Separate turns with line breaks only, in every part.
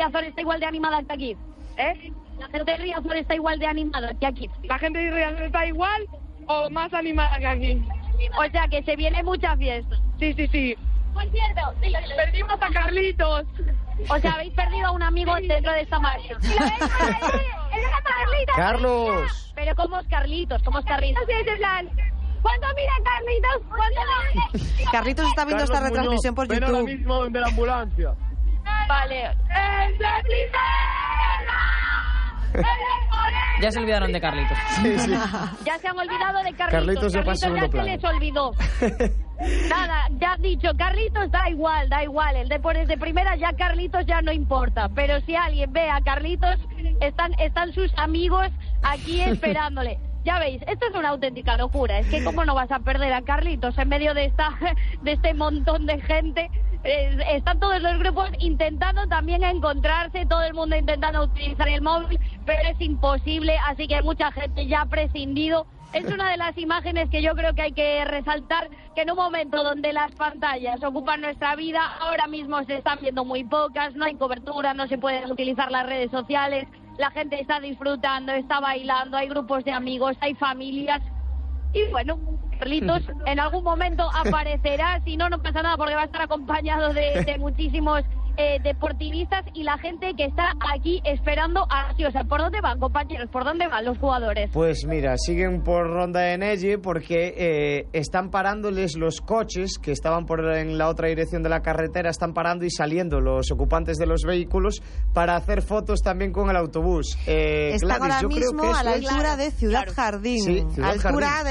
Riazor está igual de animada que aquí. La gente de Riazor está igual de animada que aquí.
¿La gente de Riazor está igual o más animada que aquí?
O sea, que se viene mucha fiesta.
Sí.
Por cierto,
perdimos a Carlitos.
O sea, habéis perdido a un amigo dentro de esta marcha.
Carlos.
Pero ¿cómo es Carlitos? Sí, es en plan... ¿Cuándo mira Carlitos?
Carlitos está viendo esta retransmisión por YouTube.
Ven ahora mismo de la ambulancia.
Vale.
Ya se olvidaron de Carlitos.
Sí.
Ya se han olvidado de Carlitos.
Carlitos ya pasó
ya se les olvidó. Nada, ya has dicho, Carlitos da igual. El deporte de primera, ya Carlitos ya no importa. Pero si alguien ve a Carlitos, están sus amigos aquí esperándole. Ya veis, esto es una auténtica locura. Es que cómo no vas a perder a Carlitos en medio de este montón de gente. Están todos los grupos intentando también encontrarse, todo el mundo intentando utilizar el móvil, pero es imposible, así que mucha gente ya ha prescindido. Es una de las imágenes que yo creo que hay que resaltar, que en un momento donde las pantallas ocupan nuestra vida, ahora mismo se están viendo muy pocas, no hay cobertura, no se pueden utilizar las redes sociales, la gente está disfrutando, está bailando, hay grupos de amigos, hay familias. Y bueno, Carlitos en algún momento aparecerá, si no pasa nada porque va a estar acompañado de muchísimos deportivistas y la gente que está aquí esperando así. O sea, ¿por dónde van, compañeros? ¿Por dónde van los jugadores?
Pues mira, siguen por Ronda de Neye porque están parándoles los coches que estaban en la otra dirección de la carretera, están parando y saliendo los ocupantes de los vehículos para hacer fotos también con el autobús.
Están
Gladys,
ahora mismo a la altura de Ciudad Jardín.
Sí, Ciudad Jardín.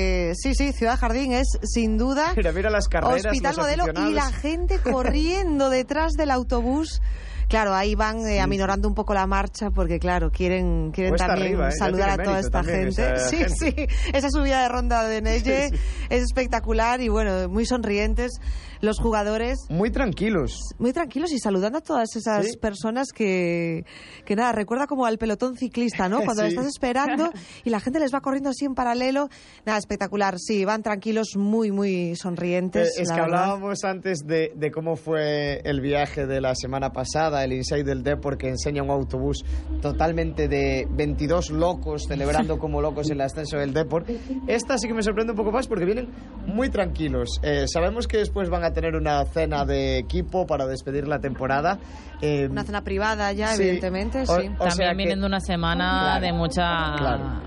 Sí, Ciudad Jardín es sin duda
mira las carreras,
Hospital Modelo y la gente corriendo detrás del autobús. Claro, ahí van aminorando un poco la marcha porque, claro, quieren también
arriba,
saludar a toda esta gente. Sí, esa subida de Ronda de Neye es espectacular y, bueno, muy sonrientes los jugadores.
Muy tranquilos
y saludando a todas esas personas que nada, recuerda como al pelotón ciclista, ¿no? Cuando le estás esperando y la gente les va corriendo así en paralelo. Nada, espectacular, sí, van tranquilos, muy, muy sonrientes.
Es que hablábamos antes de cómo fue el viaje de la semana pasada, el Inside del Depor, que enseña un autobús totalmente de 22 locos celebrando como locos el ascenso del Depor. Esta sí que me sorprende un poco más porque vienen muy tranquilos. Sabemos que después van a tener una cena de equipo para despedir la temporada.
Una cena privada ya, evidentemente, sí.
También vienen de una semana de mucha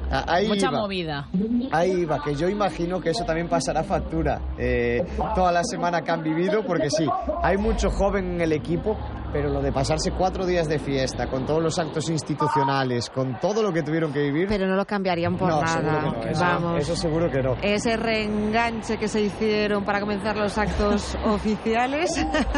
movida.
Ahí va, que yo imagino que eso también pasará factura toda la semana que han vivido, porque sí, hay mucho joven en el equipo, pero lo de pasarse 4 días de fiesta, con todos los actos institucionales, con todo lo que tuvieron que vivir...
Pero no lo cambiarían por nada.
Eso seguro que no.
Ese reenganche que se hicieron para comenzar los actos oficiales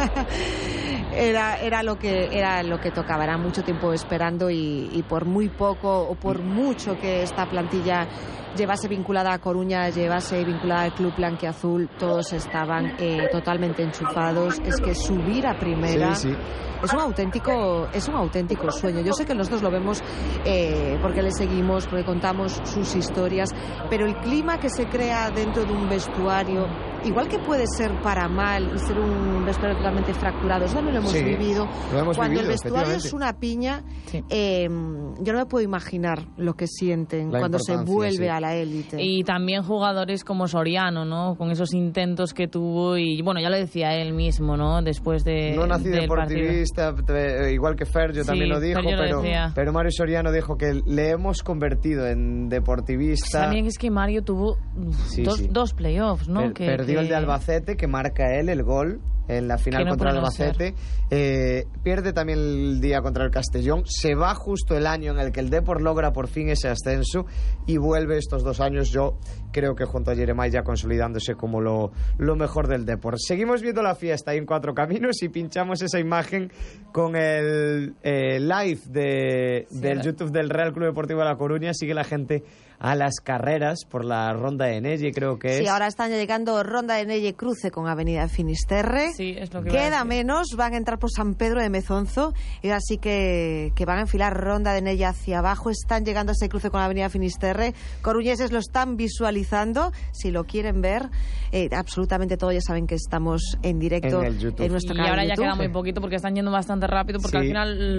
era lo que tocaba. Era mucho tiempo esperando y por muy poco o por mucho que esta plantilla llevase vinculada a Coruña, llevase vinculada al Club Blanquiazul, todos estaban totalmente enchufados. Es que subir a primera es un auténtico sueño. Yo sé que nosotros lo vemos porque le seguimos, porque contamos sus historias, pero el clima que se crea dentro de un vestuario, igual que puede ser para mal y ser un vestuario totalmente fracturado, eso también lo hemos vivido. Cuando el vestuario es una piña, yo no me puedo imaginar lo que sienten cuando se vuelve a la élite.
Y también jugadores como Soriano, ¿no? Con esos intentos que tuvo y, bueno, ya lo decía él mismo, ¿no? Después de...
No nací deportivista, igual que Fergio también lo dijo, pero Mario Soriano dijo que le hemos convertido en deportivista.
También es que Mario tuvo dos playoffs, ¿no?
Perdió el de Albacete, que marca él el gol en la final contra el Albacete. Pierde también el día contra el Castellón. Se va justo el año en el que el Depor logra por fin ese ascenso y vuelve estos 2 años, yo creo que junto a Jeremai ya consolidándose como lo mejor del Depor. Seguimos viendo la fiesta ahí en Cuatro Caminos y pinchamos esa imagen con el live del YouTube del Real Club Deportivo de La Coruña. Sigue la gente a las carreras por la Ronda de Neye, creo que es.
Sí, ahora están llegando Ronda de Neye, cruce con Avenida Finisterre.
Sí, es lo que
queda menos, van a entrar por San Pedro de Mezonzo y así que van a enfilar Ronda de Neye hacia abajo. Están llegando a ese cruce con Avenida Finisterre. Coruñeses lo están visualizando, si lo quieren ver. Absolutamente todo, ya saben que estamos en directo en nuestro canal.
Y ahora
de
ya
YouTube.
queda muy poquito porque están yendo bastante rápido porque al final